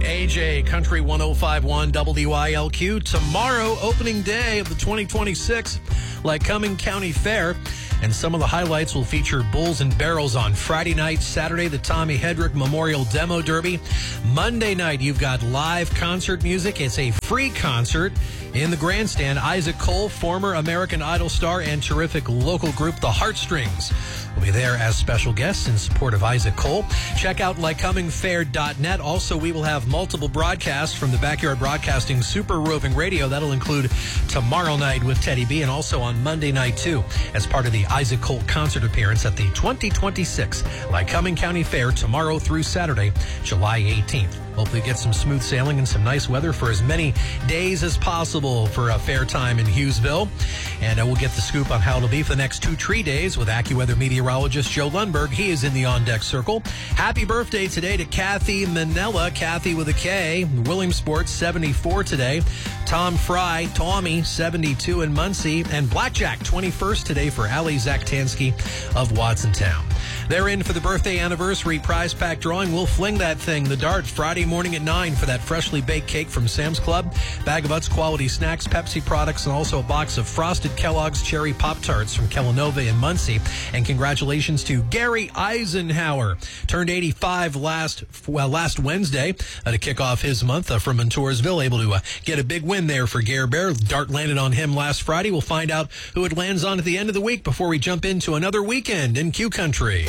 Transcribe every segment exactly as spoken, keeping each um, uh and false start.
A J, Country one oh five point one W I L Q. Tomorrow, opening day of the twenty twenty-six Lycoming County Fair. And some of the highlights will feature Bulls and Barrels on Friday night. Saturday, the Tommy Hedrick Memorial Demo Derby. Monday night, you've got live concert music. It's a free concert in the grandstand. Isaac Cole, former American Idol star and terrific local group, The Heartstrings, will be there as special guests in support of Isaac Cole. Check out lycoming fair dot net. Also, we will have multiple broadcasts from the Backyard Broadcasting Super Roving Radio. That'll include tomorrow night with Teddy B, and also on Monday night, too, as part of the Isaac Cole concert appearance at the twenty twenty-six Lycoming County Fair tomorrow through Saturday, July eighteenth. Hopefully get some smooth sailing and some nice weather for as many days as possible for a fair time in Hughesville. And uh, we'll get the scoop on how it'll be for the next two tree days with AccuWeather meteorologist Joe Lundberg. He is in the on-deck circle. Happy birthday today to Kathy Manella, Kathy with a K, Williamsport, seventy-four today. Tom Fry, Tommy, seventy-two in Muncie. And Blackjack, twenty-first today for Allie Zaktansky of Watsontown. They're in for the birthday anniversary prize pack drawing. We'll fling that thing, the dart, Friday morning at nine for that freshly baked cake from Sam's Club, bag of Utz quality snacks, Pepsi products, and also a box of frosted Kellogg's Cherry Pop-Tarts from Kellanova in Muncie. And congratulations to Gary Eisenhower. Turned eighty-five last well, last Wednesday uh, to kick off his month uh, from Montoursville. Able to uh, get a big win there for Gare Bear. Dart landed on him last Friday. We'll find out who it lands on at the end of the week before we jump into another weekend in Q Country.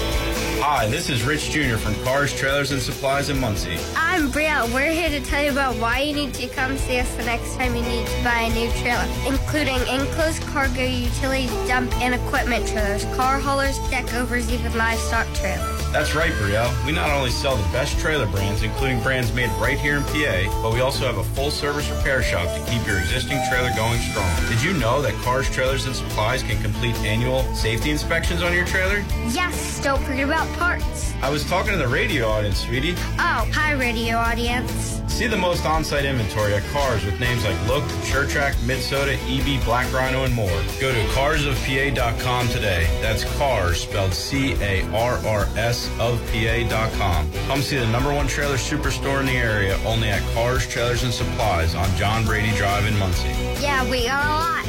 Hi, this is Rich Junior from Cars, Trailers, and Supplies in Muncie. I'm Brielle. We're here to tell you about why you need to come see us the next time you need to buy a new trailer, including enclosed cargo, utility dump, and equipment trailers, car haulers, deck overs, even livestock trailers. That's right, Brielle. We not only sell the best trailer brands, including brands made right here in P A, but we also have a full-service repair shop to keep your existing trailer going strong. Did you know that Cars, Trailers, and Supplies can complete annual safety inspections on your trailer? Yes, don't forget about parts. I was talking to the radio audience, sweetie. Oh, hi, radio audience. See the most on-site inventory at Cars with names like Look, SureTrack, Midsoda, E B, Black Rhino, and more. Go to cars of P A dot com today. That's Cars, spelled C A R R S of P A dot com. Come see the number one trailer superstore in the area, only at Cars, Trailers, and Supplies on John Brady Drive in Muncie. Yeah, we got a lot.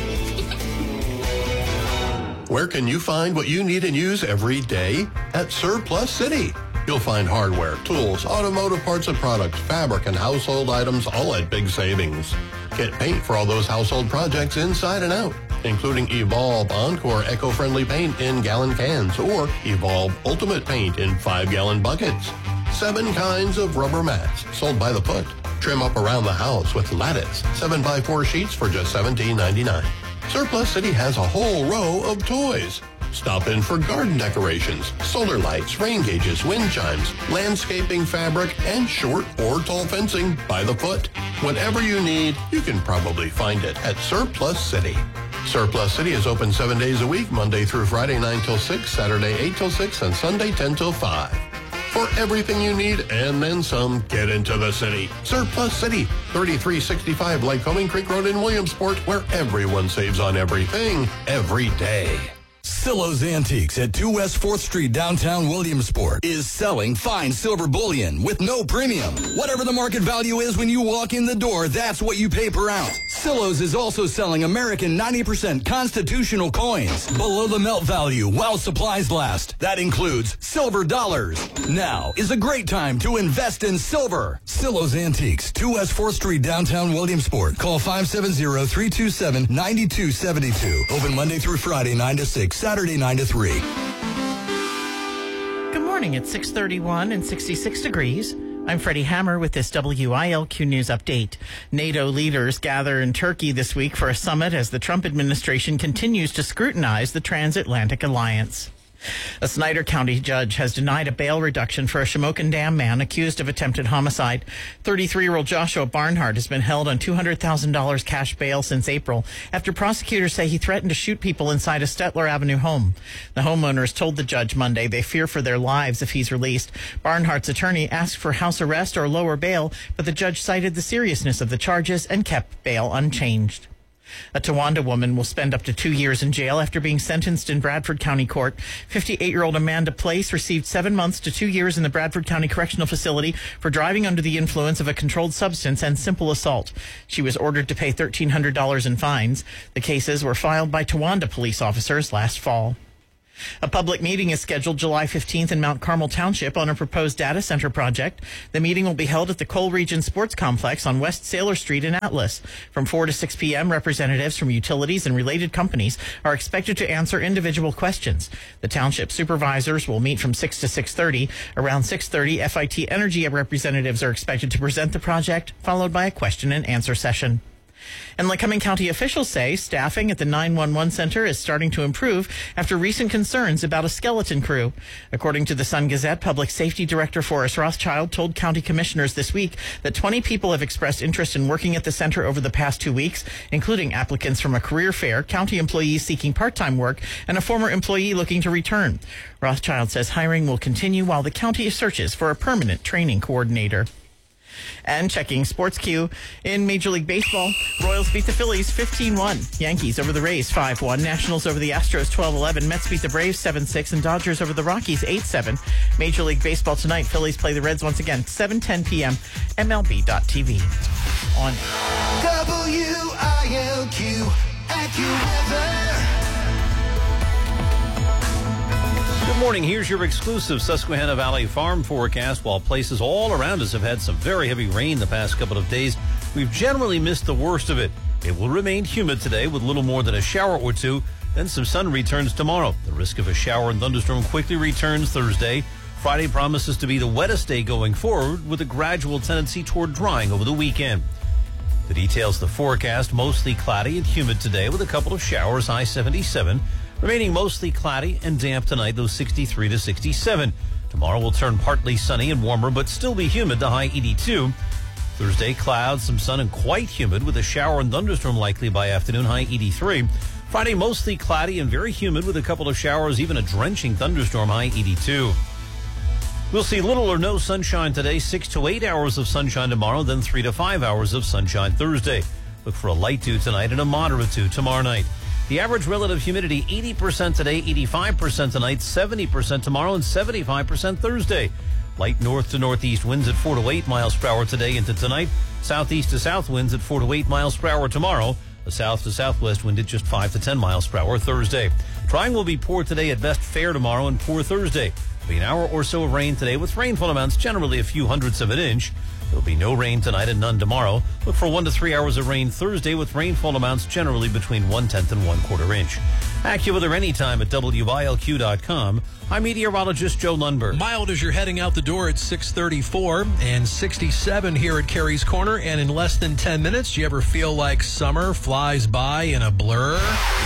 Where can you find what you need and use every day? At Surplus City. You'll find hardware, tools, automotive parts and products, fabric, and household items, all at big savings. Get paint for all those household projects inside and out, including Evolve Encore Eco-Friendly Paint in gallon cans or Evolve Ultimate Paint in five-gallon buckets. Seven kinds of rubber mats sold by the foot. Trim up around the house with lattice seven by four sheets for just seventeen ninety-nine. Surplus City has a whole row of toys. Stop in for garden decorations, solar lights, rain gauges, wind chimes, landscaping fabric, and short or tall fencing by the foot. Whatever you need, you can probably find it at Surplus City. Surplus City is open seven days a week, Monday through Friday, nine till six, Saturday, eight till six, and Sunday, ten till five. For everything you need and then some, get into the city. Surplus City, thirty-three sixty-five Lycoming Creek Road in Williamsport, where everyone saves on everything, every day. Silo's Antiques at two West fourth Street, downtown Williamsport, is selling fine silver bullion with no premium. Whatever the market value is when you walk in the door, that's what you pay per ounce. Silo's is also selling American ninety percent constitutional coins below the melt value while supplies last. That includes silver dollars. Now is a great time to invest in silver. Silo's Antiques, two West fourth Street, downtown Williamsport. Call five seven zero, three two seven, nine two seven two. Open Monday through Friday, nine to six, Saturday, nine to three. Good morning. It's six thirty-one and sixty-six degrees. I'm Freddie Hammer with this W I L Q News update. NATO leaders gather in Turkey this week for a summit as the Trump administration continues to scrutinize the transatlantic alliance. A Snyder County judge has denied a bail reduction for a Shamokin Dam man accused of attempted homicide. thirty-three-year-old Joshua Barnhart has been held on two hundred thousand dollars cash bail since April after prosecutors say he threatened to shoot people inside a Stetler Avenue home. The homeowners told the judge Monday they fear for their lives if he's released. Barnhart's attorney asked for house arrest or lower bail, but the judge cited the seriousness of the charges and kept bail unchanged. A Towanda woman will spend up to two years in jail after being sentenced in Bradford County Court. fifty-eight-year-old Amanda Place received seven months to two years in the Bradford County Correctional Facility for driving under the influence of a controlled substance and simple assault. She was ordered to pay thirteen hundred dollars in fines. The cases were filed by Towanda police officers last fall. A public meeting is scheduled July fifteenth in Mount Carmel Township on a proposed data center project. The meeting will be held at the Cole Region Sports Complex on West Sailor Street in Atlas. From four to six p.m., representatives from utilities and related companies are expected to answer individual questions. The township supervisors will meet from six to six thirty. Around six thirty, F I T Energy representatives are expected to present the project, followed by a question and answer session. And Lycoming County officials say staffing at the nine one one center is starting to improve after recent concerns about a skeleton crew. According to the Sun Gazette, Public Safety Director Forrest Rothschild told county commissioners this week that twenty people have expressed interest in working at the center over the past two weeks, including applicants from a career fair, county employees seeking part-time work, and a former employee looking to return. Rothschild says hiring will continue while the county searches for a permanent training coordinator. And checking Sports Q in Major League Baseball, Royals beat the Phillies fifteen one. Yankees over the Rays five one. Nationals over the Astros twelve eleven. Mets beat the Braves seven six. And Dodgers over the Rockies eight seven. Major League Baseball tonight, Phillies play the Reds once again, seven ten p.m. M L B dot T V. On W I L Q AccuWeather. Good morning. Here's your exclusive Susquehanna Valley farm forecast. While places all around us have had some very heavy rain the past couple of days, we've generally missed the worst of it. It will remain humid today with little more than a shower or two. Then some sun returns tomorrow. The risk of a shower and thunderstorm quickly returns Thursday. Friday promises to be the wettest day going forward with a gradual tendency toward drying over the weekend. The details of the forecast: mostly cloudy and humid today with a couple of showers, high seventy-seven. Remaining mostly cloudy and damp tonight, though sixty-three to sixty-seven. Tomorrow will turn partly sunny and warmer, but still be humid to high eighty-two. Thursday, clouds, some sun, and quite humid with a shower and thunderstorm likely by afternoon, high eighty-three. Friday, mostly cloudy and very humid with a couple of showers, even a drenching thunderstorm, high eighty-two. We'll see little or no sunshine today, six to eight hours of sunshine tomorrow, then three to five hours of sunshine Thursday. Look for a light dew tonight and a moderate dew tomorrow night. The average relative humidity, eighty percent today, eighty-five percent tonight, seventy percent tomorrow, and seventy-five percent Thursday. Light north to northeast winds at four to eight miles per hour today into tonight. Southeast to south winds at four to eight miles per hour tomorrow. A south to southwest wind at just five to ten miles per hour Thursday. Trying will be poor today, at best fair tomorrow, and poor Thursday. There'll be an hour or so of rain today with rainfall amounts generally a few hundredths of an inch. There'll be no rain tonight and none tomorrow. Look for one to three hours of rain Thursday with rainfall amounts generally between one-tenth and one-quarter inch. AccuWeather anytime at W I L Q dot com. I'm meteorologist Joe Lundberg. Mild as you're heading out the door at six thirty-four and sixty-seven here at Carey's Corner. And in less than ten minutes, do you ever feel like summer flies by in a blur?